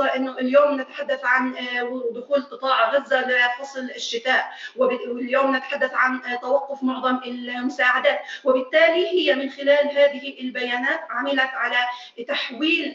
بالإضافة أنه اليوم نتحدث عن دخول قطاع غزة لفصل الشتاء، واليوم نتحدث عن توقف معظم المساعدات، وبالتالي هي من خلال هذه البيانات عملت على تحويل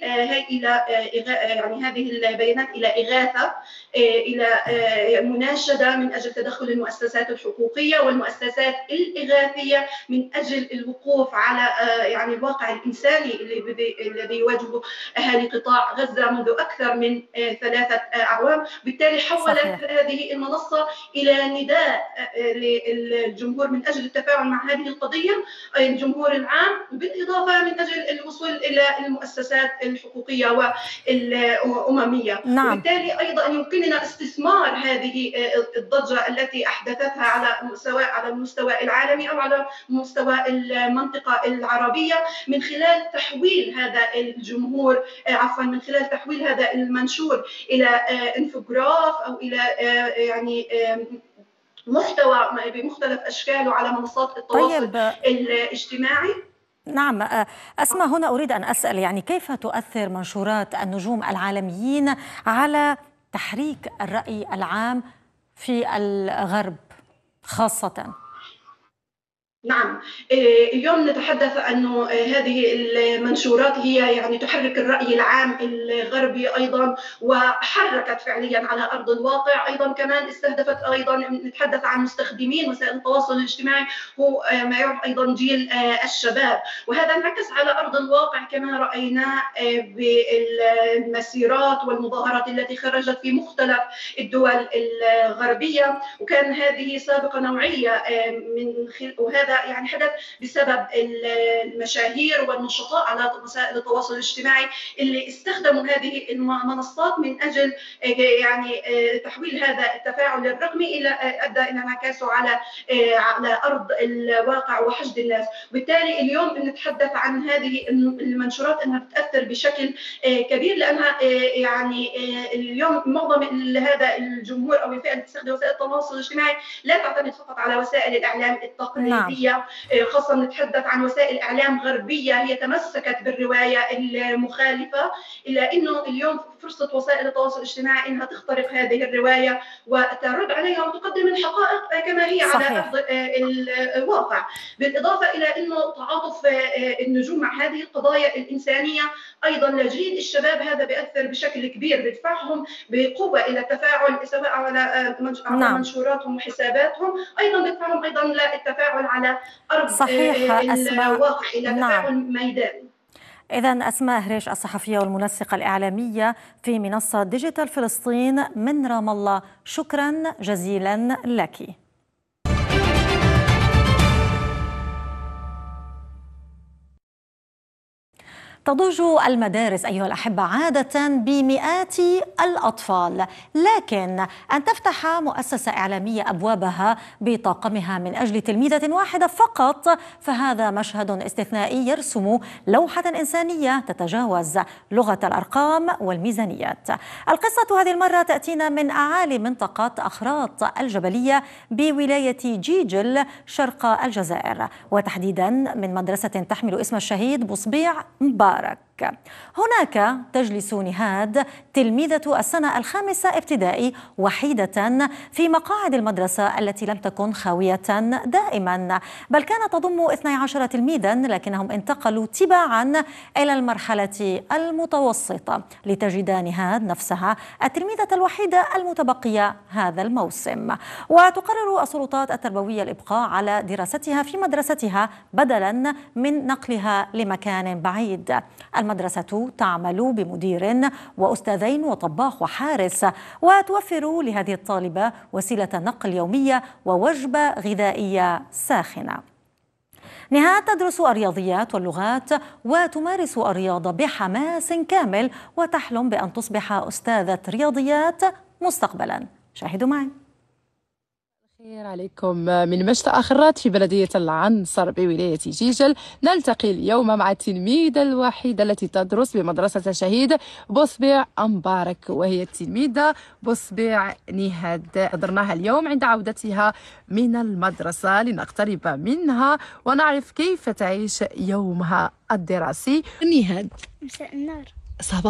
يعني هذه البيانات إلى إغاثة، إلى مناشدة من أجل تدخل المؤسسات الحقوقية والمؤسسات الإغاثية من أجل الوقوف على يعني الواقع الإنساني الذي يواجهه أهالي قطاع غزة منذ أكثر من 3 أعوام. بالتالي حولت هذه المنصة إلى نداء للجمهور من أجل التفاعل مع هذه القضية، الجمهور العام، بالإضافة من أجل الوصول إلى المؤسسات الحقوقية والأممية. وبالتالي أيضا يمكننا استثمار هذه الضجة التي أحدثتها سواء على المستوى العالمي أو على مستوى المنطقة العربية من خلال تحويل هذا الجمهور من خلال تحويل هذا المنشور إلى انفوجراف أو إلى يعني محتوى بمختلف أشكاله على منصات التواصل الاجتماعي. نعم أسماء، هنا أريد أن أسأل يعني كيف تؤثر منشورات النجوم العالميين على تحريك الرأي العام في الغرب خاصة؟ نعم، اليوم نتحدث أنه هذه المنشورات هي يعني تحرك الرأي العام الغربي أيضا، وحركت فعليا على أرض الواقع. أيضا كمان استهدفت، أيضا نتحدث عن مستخدمين وسائل التواصل الاجتماعي هو ما يعرف أيضا جيل الشباب، وهذا انعكس على أرض الواقع كما رأينا بالمسيرات والمظاهرات التي خرجت في مختلف الدول الغربية، وكان هذه سابقة نوعية وهذا يعني حدث بسبب المشاهير والنشطاء على وسائل التواصل الاجتماعي اللي استخدموا هذه المنصات من أجل يعني تحويل هذا التفاعل الرقمي إلى أدى إلى انعكاسه على أرض الواقع وحشد الناس. بالتالي اليوم نتحدث عن هذه المنشورات أنها تأثر بشكل كبير، لأنها يعني اليوم معظم هذا الجمهور أو الفئة اللي تستخدم وسائل التواصل الاجتماعي لا تعتمد فقط على وسائل الإعلام التقليدية. خاصة نتحدث عن وسائل إعلام غربية هي تمسكت بالرواية المخالفة، إلا أنه اليوم فرصة وسائل التواصل الاجتماعي أنها تخترق هذه الرواية وترد عليها وتقدم الحقائق كما هي على أرض الواقع. بالإضافة إلى أنه تعاطف النجوم مع هذه القضايا الإنسانية أيضا لجيل الشباب، هذا بيأثر بشكل كبير، بدفعهم بقوة إلى التفاعل سواء على منشوراتهم وحساباتهم، أيضا بدفعهم أيضا للتفاعل على أرض الواقع إلى تفاعل ميداني. إذن أسماء هريش الصحفية والمنسقة الإعلامية في منصة ديجيتال فلسطين من رام الله، شكرا جزيلا لك. تضج المدارس أيها الأحبة عادة بمئات الأطفال، لكن أن تفتح مؤسسة إعلامية أبوابها بطاقمها من أجل تلميذة واحدة فقط فهذا مشهد استثنائي يرسم لوحة إنسانية تتجاوز لغة الأرقام والميزانيات. القصة هذه المرة تأتينا من أعالي منطقة أخراط الجبلية بولاية جيجل شرق الجزائر، وتحديدا من مدرسة تحمل اسم الشهيد بصبيع مبارك. هناك تجلس نهاد تلميذة السنة 5 ابتدائي وحيدة في مقاعد المدرسة التي لم تكن خاوية دائما، بل كانت تضم 12 تلميذا، لكنهم انتقلوا تباعا إلى المرحلة المتوسطة لتجد نهاد نفسها التلميذة الوحيدة المتبقية هذا الموسم. وتقرر السلطات التربوية الإبقاء على دراستها في مدرستها بدلا من نقلها لمكان بعيد. المدرسة تعمل بمدير وأستاذين وطباخ وحارس، وتوفر لهذه الطالبة وسيلة نقل يومية ووجبة غذائية ساخنة. نهاد تدرس الرياضيات واللغات وتمارس الرياضة بحماس كامل، وتحلم بأن تصبح أستاذة رياضيات مستقبلا. شاهدوا معي. خير عليكم من مشتى أخرات في بلدية العنصر بولاية جيجل. نلتقي اليوم مع التلميذة الوحيدة التي تدرس بمدرسة الشهيد بصبيع مبارك، وهي التلميذة بصبيع نهاد. حضرناها اليوم عند عودتها من المدرسة لنقترب منها ونعرف كيف تعيش يومها الدراسي. نهاد، مساء النور. صباح